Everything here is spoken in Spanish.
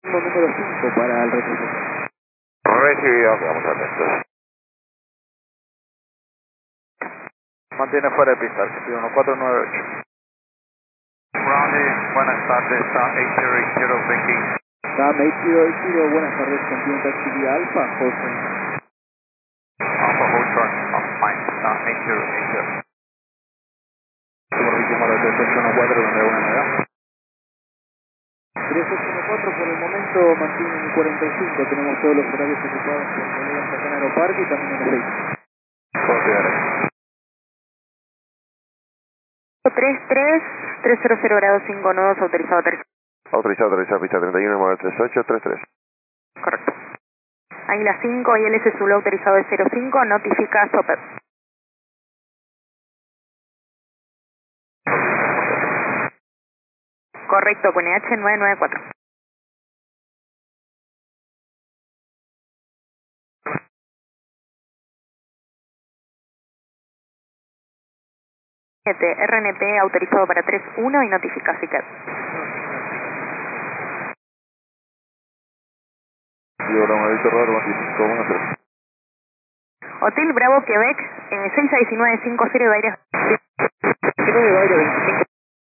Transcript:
Número 5 para el representante. Recibido, quedamos atentos. Mantiene fuera de pista, 1498. Rounded, buenas tardes, 8080 Vicky. Sam 8080, buenas tardes, continente actividad Alfa, José. Alpha Hotel, fine, 8080. Servicio número 3814, donde hay una novedad. 3814 por el momento mantiene en 45, tenemos todos los horarios ocupados por colegas acá en Aeroparque y también en el Lake. Considere. 300 grados 5 nodos, autorizado aterrizar. Autorizado, pista 31, número 3833. Correcto. Águila 5, ILS Zulu autorizado de 05, notifica Stopper. Correcto, con EH 994. RNP autorizado para 31 y notifica SICAT. Y ahora un edito raro, 25, Hotel Bravo Quebec, 6 a 19, 50 de aire. 19 de aire 25